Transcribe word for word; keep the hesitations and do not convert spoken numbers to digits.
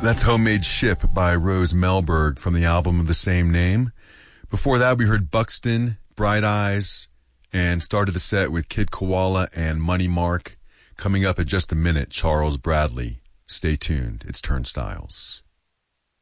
That's Homemade Ship by Rose Melberg from the album of the same name. Before that, we heard Buxton, Bright Eyes, and started the set with Kid Koala and Money Mark. Coming up in just a minute, Charles Bradley. Stay tuned. It's Turnstiles.